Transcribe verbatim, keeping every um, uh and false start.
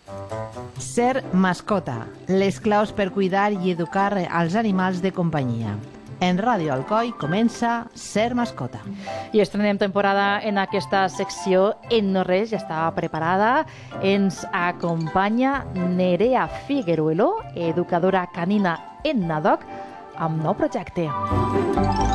Ser mascota, les claus per cuidar i educar els animals de companyia. En Ràdio Alcoi comença Ser mascota. I estrenem temporada en aquesta secció. En no res, ja està preparada. Ens acompanya Nerea Figueruelo, educadora canina en Nadoc, amb nou projecte.